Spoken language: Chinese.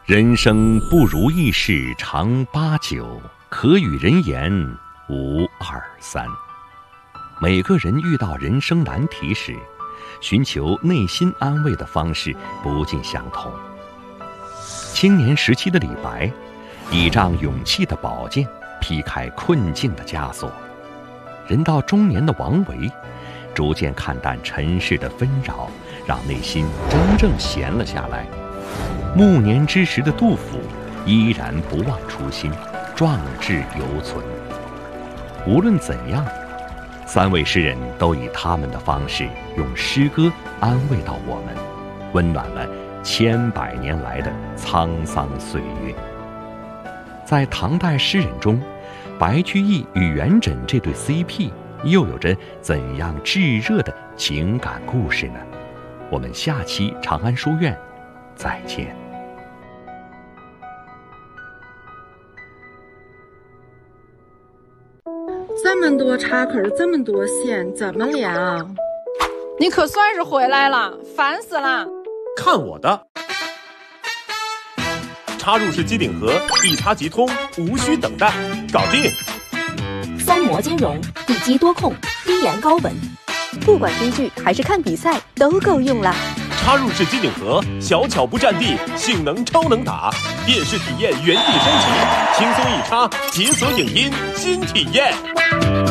人生不如意事常八九，可与人言无二三。每个人遇到人生难题时，寻求内心安慰的方式不尽相同。青年时期的李白，倚仗勇气的宝剑，劈开困境的枷锁；人到中年的王维，逐渐看淡尘世的纷扰，让内心真正闲了下来。暮年之时的杜甫，依然不忘初心，壮志犹存。无论怎样，三位诗人都以他们的方式，用诗歌安慰到我们，温暖了千百年来的沧桑岁月。在唐代诗人中，白居易与元稹这对 CP 又有着怎样炙热的情感故事呢？我们下期长安书院再见。 这么多插口，这么多线，怎么连啊？ 你可算是回来了，烦死了！ 看我的！插入式机顶盒，一插即通，无需等待，搞定！ 三模兼容，一机多控，低延高稳，不管追剧还是看比赛，都够用了。 插入式机顶盒，小巧不占地，性能超能打，电视体验原地升级，轻松一插，解锁影音新体验。